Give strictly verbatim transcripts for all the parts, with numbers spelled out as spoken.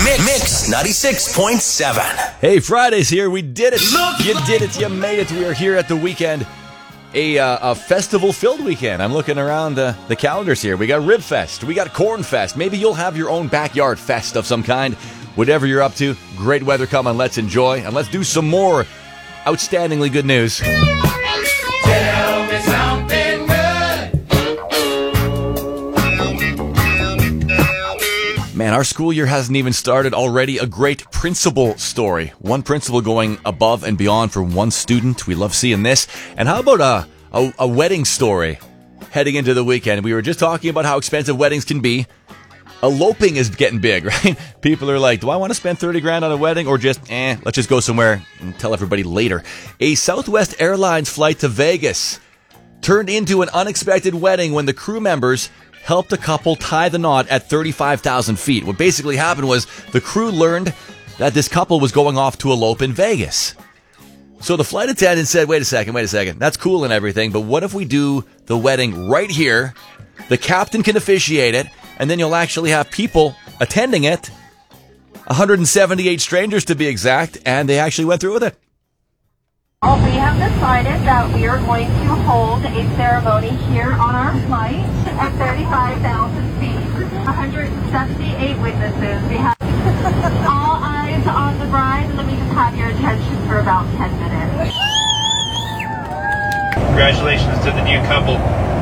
Mix ninety-six point seven. Hey, Friday's here. We did it. You did it. You made it. We are here at the weekend. A, uh, a festival-filled weekend. I'm looking around uh, the calendars here. We got Rib Fest. We got Corn Fest. Maybe you'll have your own backyard fest of some kind. Whatever you're up to, great weather coming. Let's enjoy. And let's do some more outstandingly good news. Tell me something good. Man, our school year hasn't even started already. A great principal story. One principal going above and beyond for one student. We love seeing this. And how about a, a, a wedding story heading into the weekend? We were just talking about how expensive weddings can be. Eloping is getting big, right? People are like, do I want to spend thirty grand on a wedding or just, eh, let's just go somewhere and tell everybody later. A Southwest Airlines flight to Vegas turned into an unexpected wedding when the crew members helped a couple tie the knot at thirty-five thousand feet. What basically happened was the crew learned that this couple was going off to elope in Vegas. So the flight attendant said, wait a second, wait a second. That's cool and everything, but what if we do the wedding right here? The captain can officiate it, and then you'll actually have people attending it, one hundred seventy-eight strangers to be exact, and they actually went through with it. Well, we have decided that we are going to hold a ceremony here on our flight at thirty-five thousand feet. one hundred seventy-eight witnesses. We have all eyes on the bride, and let me just have your attention for about ten minutes. Congratulations to the new couple.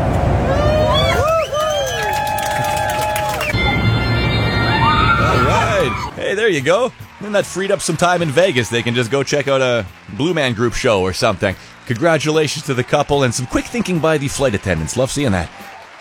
All right. Hey, there you go. Then that freed up some time in Vegas. They can just go check out a Blue Man Group show or something. Congratulations to the couple and some quick thinking by the flight attendants. Love seeing that.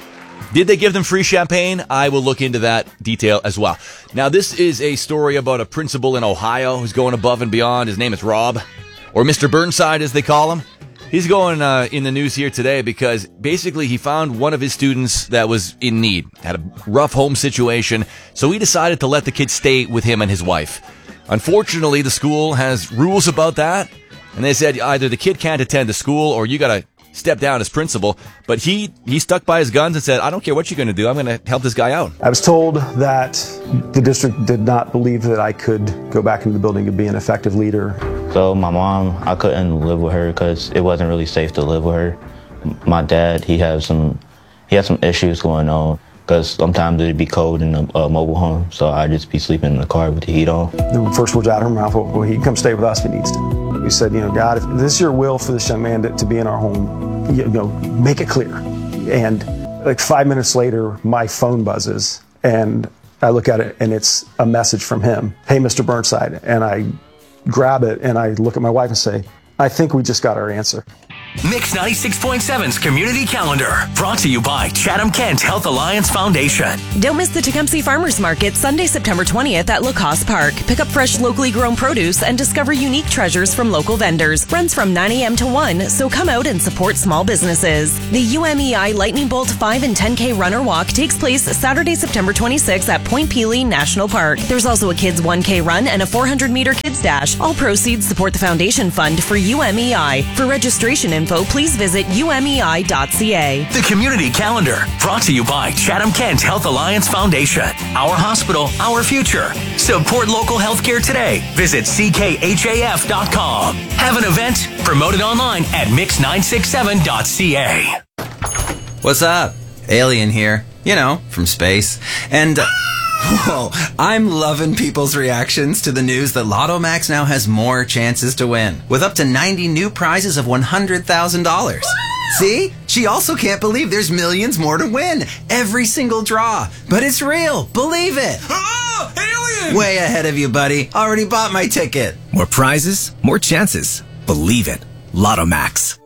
Did they give them free champagne? I will look into that detail as well. Now, this is a story about a principal in Ohio who's going above and beyond. His name is Rob, or Mister Burnside as they call him. He's going uh, in the news here today because basically he found one of his students that was in need, had a rough home situation, so he decided to let the kid stay with him and his wife. Unfortunately, the school has rules about that, and they said either the kid can't attend the school or you got to step down as principal. But he, he stuck by his guns and said, I don't care what you're going to do, I'm going to help this guy out. I was told that the district did not believe that I could go back into the building to be an effective leader. So my mom, I couldn't live with her because it wasn't really safe to live with her. My dad, he has some, he had some issues going on because sometimes it'd be cold in a, a mobile home, so I'd just be sleeping in the car with the heat on. The first words out of her mouth, well, he can come stay with us if he needs to. We said, you know, God, if this is your will for this young man to, to be in our home, you know, make it clear. And like five minutes later, my phone buzzes, and I look at it, and it's a message from him. Hey, Mister Burnside. And I grab it, and I look at my wife and say, I think we just got our answer. Mix ninety-six point seven's Community Calendar, brought to you by Chatham-Kent Health Alliance Foundation. Don't miss the Tecumseh Farmers Market Sunday, September twentieth at Lacoste Park. Pick up fresh, locally grown produce and discover unique treasures from local vendors. Runs from nine a.m. to one, so come out and support small businesses. The U M E I Lightning Bolt five and ten K Runner Walk takes place Saturday, September twenty-sixth at Point Pelee National Park. There's also a Kids one K Run and a four hundred meter Kids Dash. All proceeds support the Foundation Fund for U M E I. For registration info, please visit U M E I dot C A. The Community Calendar, brought to you by Chatham-Kent Health Alliance Foundation. Our hospital, our future. Support local healthcare today. Visit C K H A F dot com. Have an event? Promote it online at mix nine six seven dot C A. What's up? Alien here. You know, from space. And... Uh, Whoa, I'm loving people's reactions to the news that Lotto Max now has more chances to win, with up to ninety new prizes of one hundred thousand dollars. See? She also can't believe there's millions more to win. Every single draw. But it's real. Believe it. Oh, alien! Way ahead of you, buddy. Already bought my ticket. More prizes, more chances. Believe it. Lotto Max.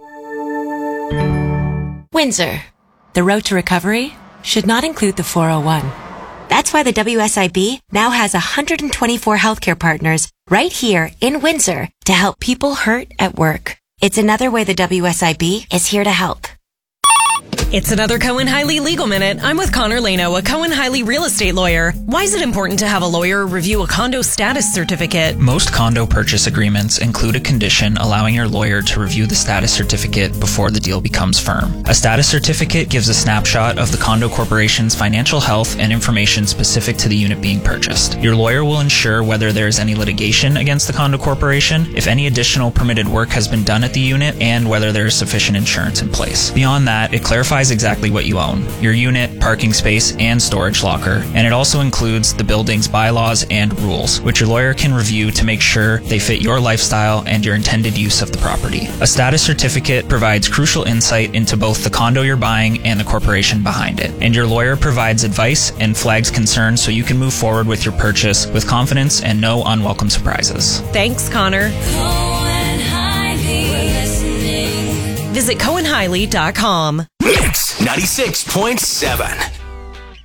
Windsor. The road to recovery should not include the four oh one. That's why the W S I B now has one hundred twenty-four healthcare partners right here in Windsor to help people hurt at work. It's another way the W S I B is here to help. It's another Cohen-Hiley Legal Minute. I'm with Connor Lano, a Cohen-Hiley real estate lawyer. Why is it important to have a lawyer review a condo status certificate? Most condo purchase agreements include a condition allowing your lawyer to review the status certificate before the deal becomes firm. A status certificate gives a snapshot of the condo corporation's financial health and information specific to the unit being purchased. Your lawyer will ensure whether there is any litigation against the condo corporation, if any additional permitted work has been done at the unit, and whether there is sufficient insurance in place. Beyond that, it clarifies exactly what you own, your unit, parking space, and storage locker, and it also includes the building's bylaws and rules, which your lawyer can review to make sure they fit your lifestyle and your intended use of the property. A status certificate provides crucial insight into both the condo you're buying and the corporation behind it, and your lawyer provides advice and flags concerns so you can move forward with your purchase with confidence and no unwelcome surprises. Thanks, Connor. Visit Cohen Hiley dot com. Mix ninety-six point seven.